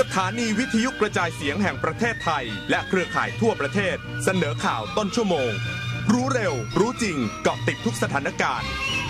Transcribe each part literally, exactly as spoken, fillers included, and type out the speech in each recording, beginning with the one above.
สถานีวิทยุกระจายเสียงแห่งประเทศไทยและเครือข่ายทั่วประเทศเสนอข่าวต้นชั่วโมงรู้เร็วรู้จริงเกาะติดทุกสถานการณ์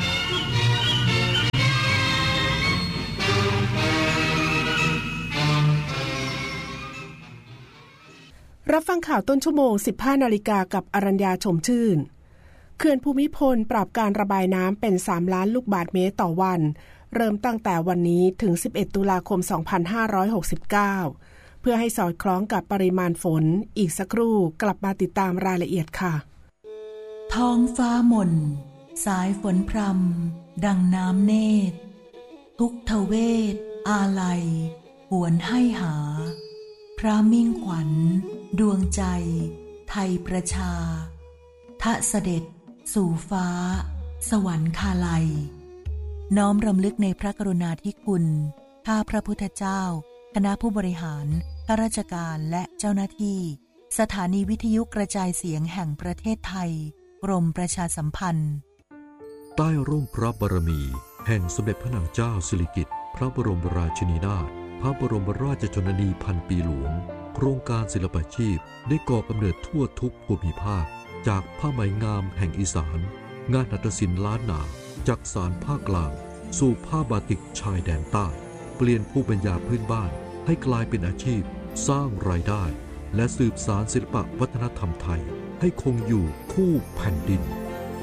รับฟังข่าวต้นชั่วโมง สิบห้านาฬิกากับอรัญญาชมชื่นเขื่อนภูมิพลปรับการระบายน้ำเป็นสามล้านลูกบาศก์เมตรต่อวันเริ่มตั้งแต่วันนี้ถึงสิบเอ็ดตุลาคมสองพันห้าร้อยหกสิบเก้าเพื่อให้สอดคล้องกับปริมาณฝนอีกสักครู่กลับมาติดตามรายละเอียดค่ะท้องฟ้าหม่นสายฝนพรำดังน้ำเนตรทุกทเวทอาลัยหวนให้หาพระมิ่งขวัญดวงใจไทยประชาทะเสด็จสู่ฟ้าสวรรคาลัยน้อมรำลึกในพระกรุณาธิคุณข้าพระพุทธเจ้าคณะผู้บริหารข้าราชการและเจ้าหน้าที่สถานีวิทยุกระจายเสียงแห่งประเทศไทยกรมประชาสัมพันธ์ใต้ร่มพระบารมีแห่งสมเด็จพระนางเจ้าสิริกิติ์พระบรมราชินีนาถพระบรมราชชนนีพันปีหลวงโครงการศิลปาชีพได้ก่อกำเนิดทั่วทุกภูมิภาคจากผ้าไหมงามแห่งอีสานงานหัตถศิลป์ล้านนาจากสานภาคกลางสู่ผ้าบาติกชายแดนใต้เปลี่ยนภูมิปัญญาพื้นบ้านให้กลายเป็นอาชีพสร้างรายได้และสืบสานศิลปวัฒนธรรมไทยให้คงอยู่คู่แผ่นดิน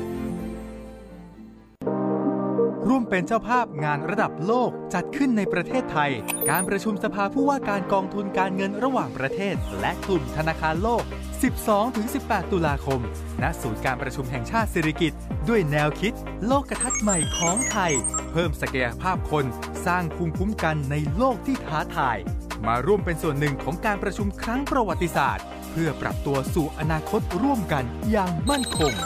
ร่วมเป็นเจ้าภาพงานระดับโลกจัดขึ้นในประเทศไทยการประชุมสภาผู้ว่าการกองทุนการเงินระหว่างประเทศและกลุ่มธนาคารโลก สิบสองถึงสิบแปด ตุลาคมณศูนย์การประชุมแห่งชาติสิริกิติ์ด้วยแนวคิดโลกทัศน์ใหม่ของไทยเพิ่มศักยภาพคนสร้างภูมิคุ้มกันในโลกที่ท้าทายมาร่วมเป็นส่วนหนึ่งของการประชุมครั้งประวัติศาสตร์เพื่อปรับตัวสู่อนาคตร่วมกันอย่างมั่นคง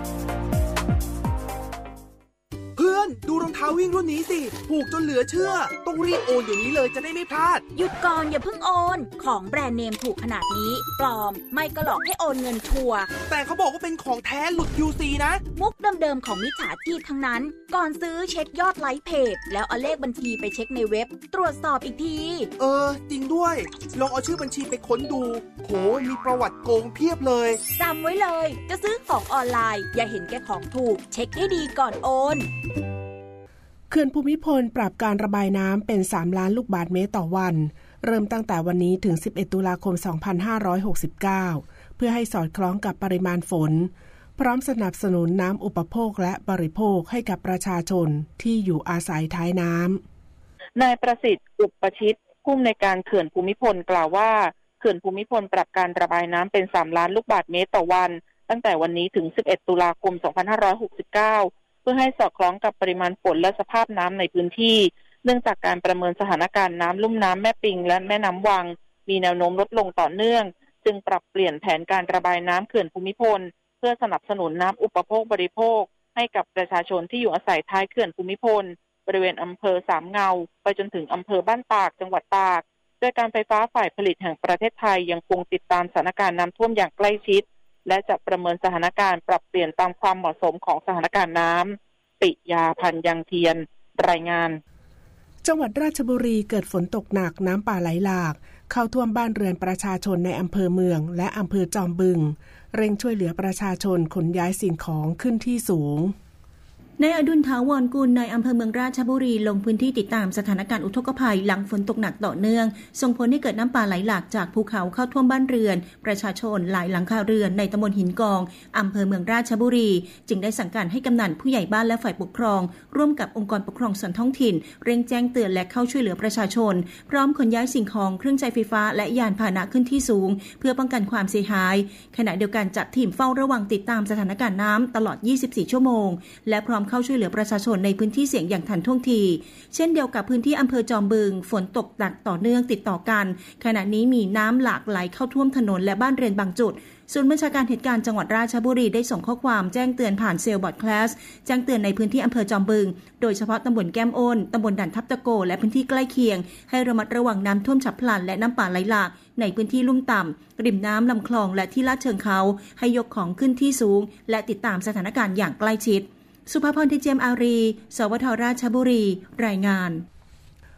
ดูรองเท้าวิ่งรุ่นนี้สิถูกจนเหลือเชื่อต้องรีบโอนเดี๋ยวนี้เลยจะได้ไม่พลาดหยุดก่อนอย่าเพิ่งโอนของแบรนด์เนมถูกขนาดนี้ปลอมไม่ก็หลอกให้โอนเงินชัวร์แต่เขาบอกว่าเป็นของแท้หลุด คิว ซี นะมุกเดิมๆของมิจฉาชีพทั้งนั้นก่อนซื้อเช็คยอดไลค์เพจแล้วเอาเลขบัญชีไปเช็คในเว็บตรวจสอบอีกทีเออจริงด้วยลองเอาชื่อบัญชีไปค้นดูโหมีประวัติโกงเพียบเลยจำไว้เลยจะซื้อของออนไลน์อย่าเห็นแก่ของถูกเช็คให้ดีก่อนโอนเขื่อนภูมิพลปรับการระบายน้ำเป็นสามล้านลูกบาศก์เมตรต่อวันเริ่มตั้งแต่วันนี้ถึงสิบเอ็ดตุลาคมสองพันห้าร้อยหกสิบเก้าเพื่อให้สอดคล้องกับปริมาณฝนพร้อมสนับสนุนน้ำอุปโภคและบริโภคให้กับประชาชนที่อยู่อาศัยท้ายน้ำนายประสิทธิ์อุปชิตผู้อำนวยการเขื่อนภูมิพลกล่าวว่าเขื่อนภูมิพลปรับการระบายน้ำเป็นสามล้านลูกบาศก์เมตรต่อวันตั้งแต่วันนี้ถึงสิบเอ็ดตุลาคมสองพันห้าร้อยหกสิบเก้าเพื่อให้สอดคล้องกับปริมาณฝนและสภาพน้ำในพื้นที่เนื่องจากการประเมินสถานการณ์น้ำลุ่มน้ำแม่ปิงและแม่น้ำวังมีแนวโน้มลดลงต่อเนื่องจึงปรับเปลี่ยนแผนการระบายน้ำเขื่อนภูมิพลเพื่อสนับสนุนน้ำอุปโภคบริโภคให้กับประชาชนที่อยู่อาศัยท้ายเขื่อนภูมิพลบริเวณอำเภอสามเงาไปจนถึงอำเภอบ้านตากจังหวัดตากโดยการไฟฟ้าฝ่ายผลิตแห่งประเทศไทยยังคงติดตามสถานการณ์น้ำท่วมอย่างใกล้ชิดและจะประเมินสถานการณ์ปรับเปลี่ยนตามความเหมาะสมของสถานการณ์น้ำปิยาพันธ์ยังเทียนรายงานจังหวัดราชบุรีเกิดฝนตกหนักน้ำป่าไหลหลากเข้าท่วมบ้านเรือนประชาชนในอำเภอเมืองและอำเภอจอมบึงเร่งช่วยเหลือประชาชนขนย้ายสิ่งของขึ้นที่สูงนายอดุลถาวรกุลนายอำเภอเมืองราชบุรีลงพื้นที่ติดตามสถานการณ์อุทกภัยหลังฝนตกหนักต่อเนื่องส่งผลให้เกิดน้ำป่าไหลหลากจากภูเขาเข้าท่วมบ้านเรือนประชาชนหลายหลังคาเรือนในตำบลหินกองอำเภอเมืองราชบุรีจึงได้สั่งการให้กำนันผู้ใหญ่บ้านและฝ่ายปกครองร่วมกับองค์กรปกครองส่วนท้องถิ่นเร่งแจ้งเตือนและเข้าช่วยเหลือประชาชนพร้อมขนย้ายสิ่งของเครื่องใช้ไฟฟ้าและยานพาหนะขึ้นที่สูงเพื่อป้องกันความเสียหายขณะเดียวกันจัดทีมเฝ้าระวังติดตามสถานการณ์น้ำตลอดยี่สิบสี่ชั่วโมงและพร้อมเข้าช่วยเหลือประชาชนในพื้นที่เสี่ยงอย่างทันท่วงทีเช่นเดียวกับพื้นที่อำเภอจอมบึงฝนตกหนักต่อเนื่องติดต่อกันขณะนี้มีน้ำหลากไหลเข้าท่วมถนนและบ้านเรือนบางจุดศูนย์บัญชาการเหตุการณ์จังหวัดราชบุรีได้ส่งข้อความแจ้งเตือนผ่านเซลล์บอร์ดคลาสแจ้งเตือนในพื้นที่อำเภอจอมบึงโดยเฉพาะตำบลแก้มโอนตำบลด่านทับตะโกและพื้นที่ใกล้เคียงให้ระมัดระวังน้ำท่วมฉับพลันและน้ำป่าไหลหลากในพื้นที่ลุ่มต่ำริมน้ำลำคลองและที่ลาดเชิงเขาให้ยกของขึ้นที่สูงและติดตามสถานการณ์อย่างใกล้ชิดสุภาพร ที เจ เอ็ม อารี สวท ราชบุรีรายงาน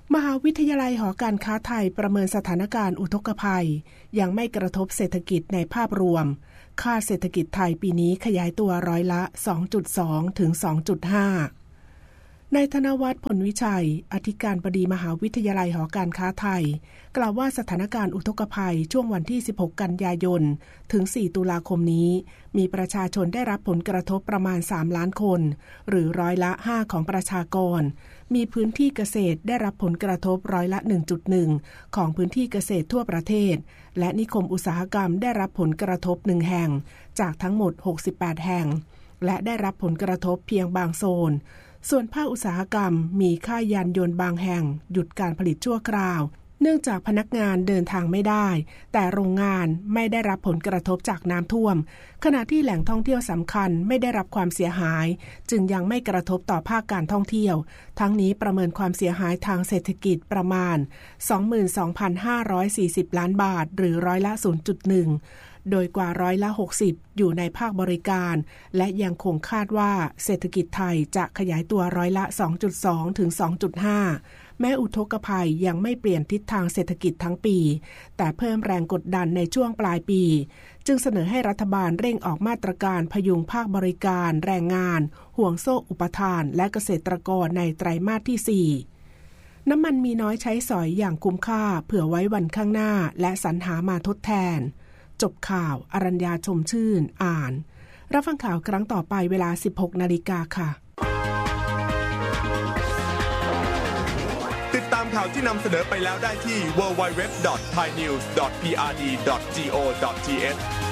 มหาวิทยาลัยหอการค้าไทยประเมินสถานการณ์อุทกภัยยังไม่กระทบเศรษฐกิจในภาพรวมคาดเศรษฐกิจไทยปีนี้ขยายตัวร้อยละ สองจุดสอง ถึง สองจุดห้า นายธนวัฒน์ผลวิชัยอธิการบดีมหาวิทยาลัยหอการค้าไทยกล่าวว่าสถานการณ์อุทกภัยช่วงวันที่สิบหกกันยายนถึงสี่ตุลาคมนี้มีประชาชนได้รับผลกระทบประมาณสามล้านคนหรือร้อยละห้าของประชากรมีพื้นที่เกษตรได้รับผลกระทบร้อยละ หนึ่งจุดหนึ่ง ของพื้นที่เกษตรทั่วประเทศและนิคมอุตสาหกรรมได้รับผลกระทบหนึ่งแห่งจากทั้งหมดหกสิบแปดแห่งและได้รับผลกระทบเพียงบางโซนส่วนภาคอุตสาหกรรมมีค่ายยานยนต์บางแห่งหยุดการผลิตชั่วคราวเนื่องจากพนักงานเดินทางไม่ได้แต่โรงงานไม่ได้รับผลกระทบจากน้ำท่วมขณะที่แหล่งท่องเที่ยวสำคัญไม่ได้รับความเสียหายจึงยังไม่กระทบต่อภาคการท่องเที่ยวทั้งนี้ประเมินความเสียหายทางเศรษฐกิจประมาณ สองหมื่นสองพันห้าร้อยสี่สิบ ล้านบาทหรือร้อยละ ศูนย์จุดหนึ่ง โดยกว่าร้อยละหกสิบอยู่ในภาคบริการและยังคงคาดว่าเศรษฐกิจไทยจะขยายตัวร้อยละ สองจุดสอง ถึง สองจุดห้า แม้อุทกภัยยังไม่เปลี่ยนทิศทางเศรษฐกิจทั้งปีแต่เพิ่มแรงกดดันในช่วงปลายปีจึงเสนอให้รัฐบาลเร่งออกมาตรการพยุงภาคบริการแรงงานห่วงโซ่อุปทานและเกษตรกรในไตรมาสที่สี่น้ำมันมีน้อยใช้สอยอย่างคุ้มค่าเผื่อไว้วันข้างหน้าและสรรหามาทดแทนจบข่าวอรัญญาชมชื่นอ่านรับฟังข่าวครั้งต่อไปเวลา สิบหกนาฬิกา ค่ะติดตามข่าวที่นำเสนอไปแล้วได้ที่ ดับเบิลยู ดับเบิลยู ดับเบิลยู ดอท ไทยนิวส์ ดอท พี อาร์ ดี ดอท จี โอ ดอท ที เอช